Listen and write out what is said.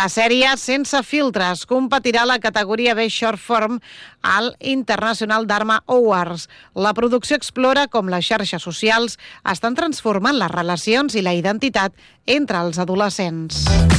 La sèrie Sense filtres competirà a la categoria B Short Form al International Dharma Awards. La producció explora com les xarxes socials estan transformant les relacions i la identitat entre els adolescents.